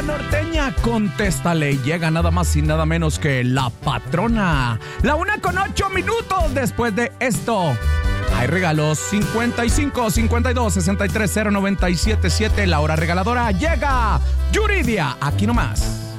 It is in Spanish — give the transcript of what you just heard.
norteña, contéstale. Llega nada más y nada menos que la patrona. La 1:08 después de esto. Hay regalos 55 52 63 0977. La hora regaladora llega. Yuridia, aquí nomás.